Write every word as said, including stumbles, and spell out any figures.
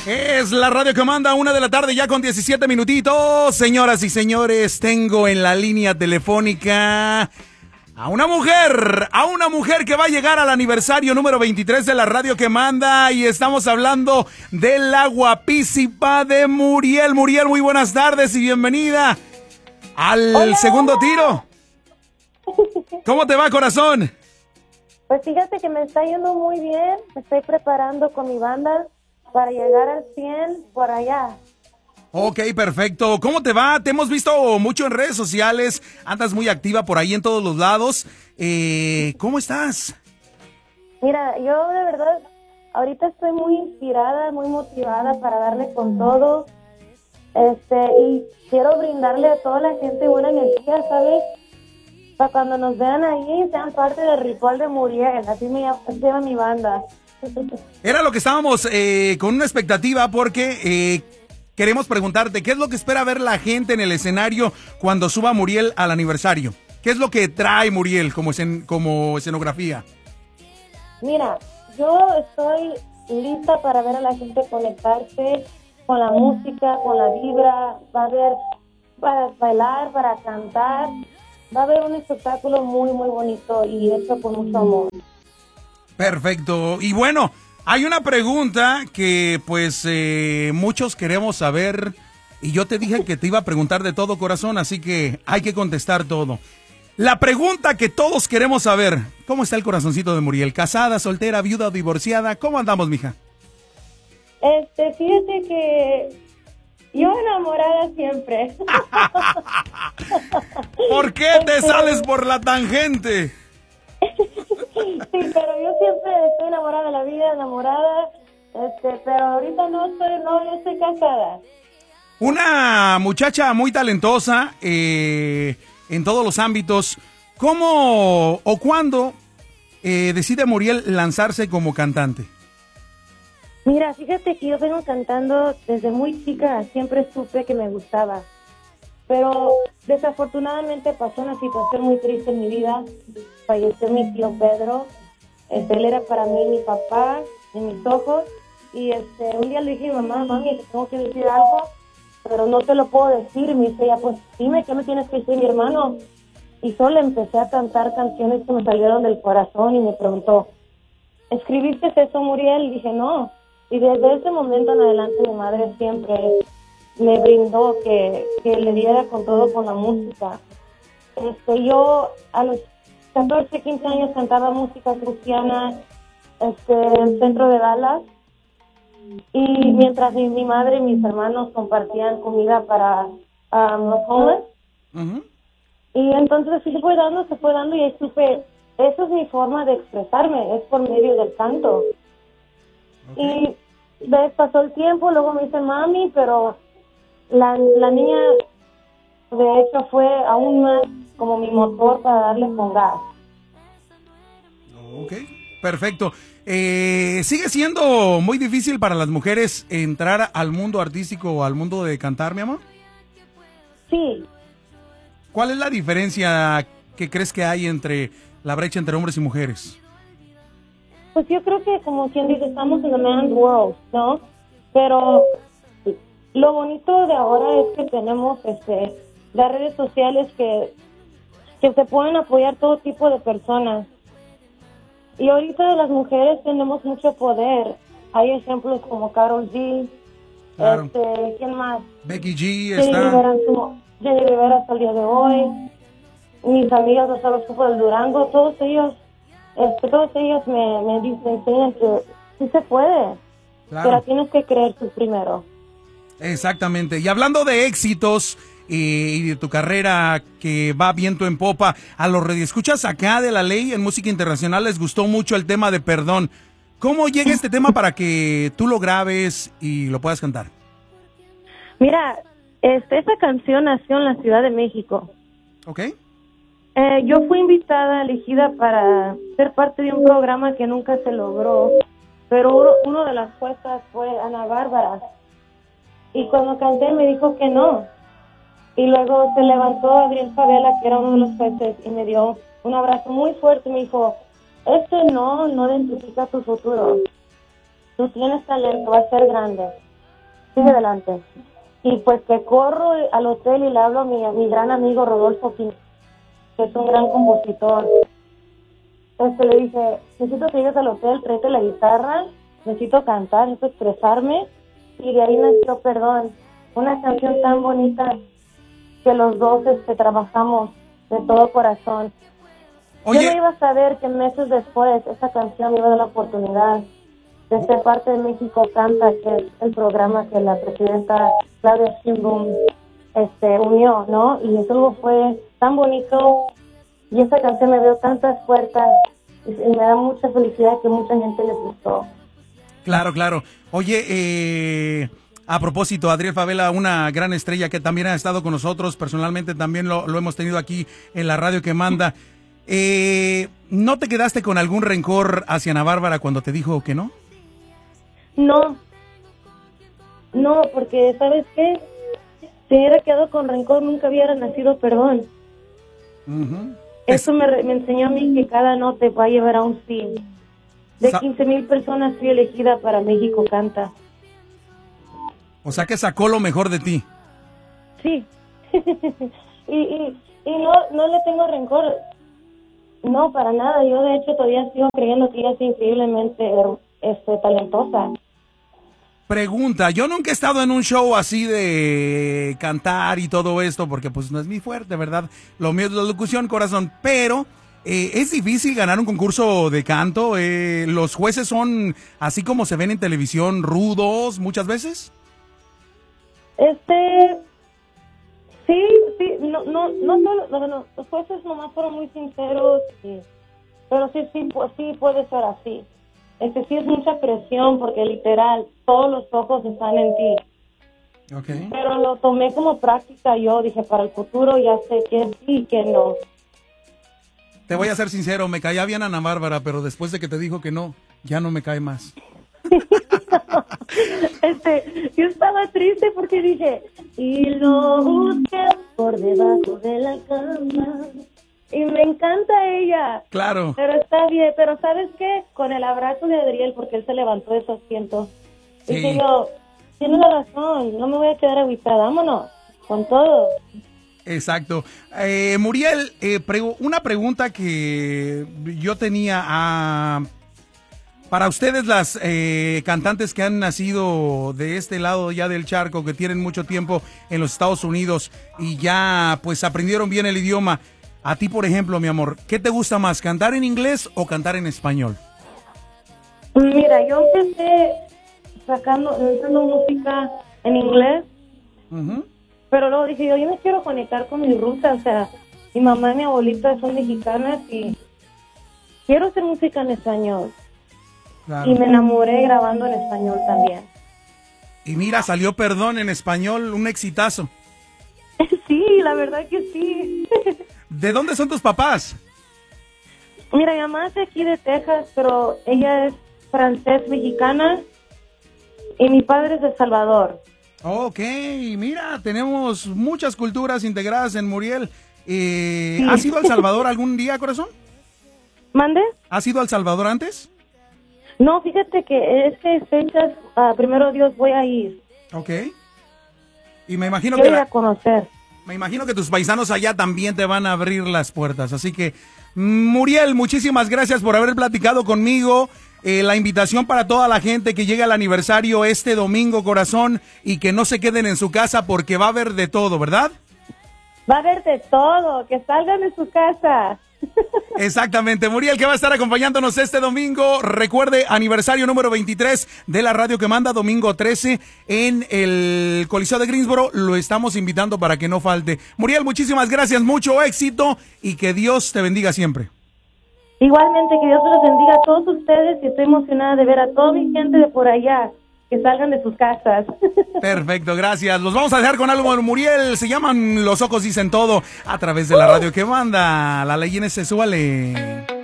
Es la radio que manda, una de la tarde ya con diecisiete minutitos. Señoras y señores, tengo en la línea telefónica a una mujer, a una mujer que va a llegar al aniversario número veintitrés de la radio que manda, y estamos hablando de la guapísima de Muriel. Muriel, muy buenas tardes y bienvenida al Hola. segundo tiro. ¿Cómo te va, corazón? Pues fíjate que me está yendo muy bien. Me estoy preparando con mi banda para llegar al cien por allá. Ok, perfecto. ¿Cómo te va? Te hemos visto mucho en redes sociales. Andas muy activa por ahí en todos los lados. Eh, ¿Cómo estás? Mira, yo de verdad ahorita estoy muy inspirada, muy motivada para darle con todo. Este, y quiero brindarle a toda la gente buena energía, ¿sabes? Para cuando nos vean ahí, sean parte del ritual de Muriel. Así me llama, se llama mi banda. Era lo que estábamos eh, con una expectativa porque eh, queremos preguntarte, ¿qué es lo que espera ver la gente en el escenario cuando suba Muriel al aniversario? ¿Qué es lo que trae Muriel como, escen como escenografía? Mira, yo estoy lista para ver a la gente conectarse con la música, con la vibra. Va a haber para bailar, para cantar. Va a haber un espectáculo muy, muy bonito y hecho con mucho amor. Perfecto. Y bueno, hay una pregunta que pues eh, muchos queremos saber, y yo te dije que te iba a preguntar de todo corazón, así que hay que contestar todo. La pregunta que todos queremos saber: ¿cómo está el corazoncito de Muriel? ¿Casada, soltera, viuda o divorciada? ¿Cómo andamos, mija? Este, fíjate que yo enamorada siempre. ¿Por qué te Este, sales por la tangente? Sí, pero yo siempre estoy enamorada de la vida, enamorada, este, pero ahorita no estoy, no, no estoy casada. Una muchacha muy talentosa eh, en todos los ámbitos. ¿Cómo o cuándo eh, decide Muriel lanzarse como cantante? Mira, fíjate que yo vengo cantando desde muy chica, siempre supe que me gustaba, pero desafortunadamente pasó una situación muy triste en mi vida. Falleció mi tío Pedro. Este, él era para mí mi papá, en mis ojos, y este, un día le dije a mi mamá: mami, te tengo que decir algo, pero no te lo puedo decir. Me dice ella: pues dime, ¿qué me tienes que decir, mi hermano? Y solo empecé a cantar canciones que me salieron del corazón, y me preguntó: ¿escribiste eso, Muriel? Y dije: no. Y desde ese momento en adelante mi madre siempre me brindó que, que le diera con todo con la música. Este, yo a los catorce, quince años cantaba música cristiana este, en el centro de Dallas, y mientras mi, mi madre y mis hermanos compartían comida para um, los homeless. Uh-huh. Y entonces así se fue dando, se fue dando, y ahí supe, esa es mi forma de expresarme, es por medio del canto. Okay. Y ves, pasó el tiempo, luego me dice mami, pero la, la niña de hecho fue aún más como mi motor para darle con gas. Ok, perfecto. Eh, ¿Sigue siendo muy difícil para las mujeres entrar al mundo artístico o al mundo de cantar, mi amor? Sí. ¿Cuál es la diferencia que crees que hay entre la brecha entre hombres y mujeres? Pues yo creo que, como quien dice, estamos en the man's world, ¿no? Pero lo bonito de ahora es que tenemos este las redes sociales que, que se pueden apoyar todo tipo de personas. Y ahorita las mujeres tenemos mucho poder. Hay ejemplos como Karol G, claro. este, ¿quién más? Becky G Jenny está. Rivera, Jenny Rivera hasta el día de hoy. Mis amigas de los grupos del Durango, todos ellos, este, todos ellos me, me dicen, me enseñan que sí se puede, Claro. pero tienes que creer tú primero. Exactamente. Y hablando de éxitos eh, y de tu carrera que va viento en popa, a los radioescuchas acá de La Ley en Música Internacional les gustó mucho el tema de Perdón. ¿Cómo llega este tema para que tú lo grabes y lo puedas cantar? Mira, este, esa canción nació en la Ciudad de México. ¿Ok? Eh, yo fui invitada, elegida para ser parte de un programa que nunca se logró, pero uno, uno de las juezas fue Ana Bárbara. Y cuando canté me dijo que no. Y luego se levantó Adriel Favela, que era uno de los jueces, y me dio un abrazo muy fuerte y me dijo: este no, no identifica tu futuro. Tú tienes talento, vas a ser grande. sigue adelante. Y pues que corro al hotel y le hablo a mi, a mi gran amigo Rodolfo, que es un gran compositor. Este, le dije, necesito que llegues al hotel, tráete la guitarra, necesito cantar, necesito expresarme. Y de ahí nació Perdón, una canción tan bonita que los dos este, trabajamos de todo corazón. Oye. Yo no iba a saber que meses después esa canción me iba a dar la oportunidad de ser parte de México Canta, que es el programa que la presidenta Claudia Sheinbaum este, unió, ¿no? Y eso fue tan bonito y esa canción me abrió tantas puertas y me da mucha felicidad que mucha gente les gustó. Claro, claro. Oye, eh, a propósito, Adriel Favela, una gran estrella que también ha estado con nosotros, personalmente también lo, lo hemos tenido aquí en la radio que manda. Eh, ¿No te quedaste con algún rencor hacia Ana Bárbara cuando te dijo que no? No, no, porque ¿sabes qué? Si hubiera quedado con rencor nunca hubiera nacido Perdón. Uh-huh. Eso es... me, me enseñó a mí que cada no te va a llevar a un sí. De quince mil personas fui elegida para México Canta. O sea que sacó lo mejor de ti. Sí. y y, y no, no le tengo rencor. No, para nada. Yo de hecho todavía sigo creyendo que ella es increíblemente este, talentosa. Pregunta, yo nunca he estado en un show así de cantar y todo esto, porque pues no es mi fuerte, ¿verdad? Lo mío es la locución, corazón, pero eh, es difícil ganar un concurso de canto. Eh, los jueces son, así como se ven en televisión, rudos muchas veces. Este, sí, sí, no, no, no solo, no, no, los jueces nomás fueron muy sinceros, sí, pero sí, sí, pues, sí puede ser así. Este sí es mucha presión porque literal todos los ojos están en ti. Okay. Pero lo tomé como práctica yo, dije para el futuro ya sé que sí y que no. Te voy a ser sincero, me caía bien Ana Bárbara, pero después de que te dijo que no, ya no me cae más. este, yo estaba triste porque dije, y lo busqué por debajo de la cama. Y me encanta ella. Claro. Pero está bien. Pero ¿sabes qué? Con el abrazo de Adriel, porque él se levantó de su asiento. Sí. Dije yo, tiene la razón, no me voy a quedar agüitada, vámonos, con todo. Exacto. Eh, Muriel, eh, pre- una pregunta que yo tenía a... Para ustedes, las eh, cantantes que han nacido de este lado ya del charco, que tienen mucho tiempo en los Estados Unidos y ya pues aprendieron bien el idioma, a ti, por ejemplo, mi amor, ¿qué te gusta más, cantar en inglés o cantar en español? Mira, yo empecé sacando, haciendo música en inglés, uh-huh. Pero luego dije yo, yo me quiero conectar con mi ruta, o sea, mi mamá y mi abuelita son mexicanas y quiero hacer música en español. Claro. Y me enamoré grabando en español también. Y mira, salió Perdón en español, un exitazo. Sí, la verdad que sí. ¿De dónde son tus papás? Mira, mi mamá es de aquí de Texas, pero ella es francés mexicana y mi padre es de El Salvador. Ok, mira, tenemos muchas culturas integradas en Muriel. Eh, sí. ¿Has ido a El Salvador algún día, corazón? ¿Mande? ¿Has ido a El Salvador antes? No, fíjate que este fechas, uh, primero Dios, voy a ir. Ok. Y me imagino Quiero que... ir a conocer. Me imagino que tus paisanos allá también te van a abrir las puertas. Así que, Muriel, muchísimas gracias por haber platicado conmigo. Eh, la invitación para toda la gente que llegue al aniversario este domingo, corazón, y que no se queden en su casa porque va a haber de todo, ¿verdad? Va a haber de todo, que salgan de su casa. Exactamente, Muriel, que va a estar acompañándonos este domingo. Recuerde, aniversario número veintitrés de la radio que manda, domingo trece en el Coliseo de Greensboro. Lo estamos invitando para que no falte. Muriel, muchísimas gracias, mucho éxito y que Dios te bendiga siempre. Igualmente, que Dios los bendiga a todos ustedes y estoy emocionada de ver a toda mi gente de por allá, que salgan de sus casas. Perfecto, gracias. Los vamos a dejar con algo de Muriel. Se llaman Los Ojos Dicen Todo a través de la radio que manda. La leyenda se suele.